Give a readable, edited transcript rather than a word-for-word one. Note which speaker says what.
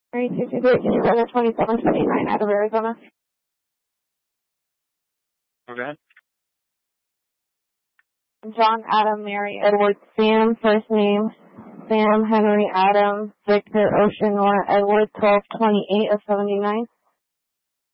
Speaker 1: 3223, can you run a 2729 out of Arizona?
Speaker 2: Okay.
Speaker 1: John, Adam, Mary, Edward, Sam, first name, Sam, Henry, Adam, Victor, Ocean, Nora, Edward, 1228 of 79.